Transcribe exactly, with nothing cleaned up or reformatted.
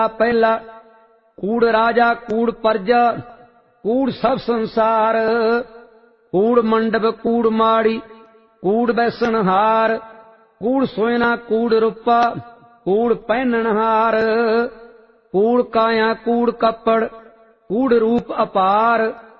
पहला कूड़ राजा कूड़ प्रजा कूड़ सब संसार, कूड़ मंडप कूड़ माड़ी कूड़ बैसनहार, कूड़ सोयना कूड़ रूपा कूड़ पहननहार, कूड़ काया कूड़ कपड़ कूड़ रूप अपार।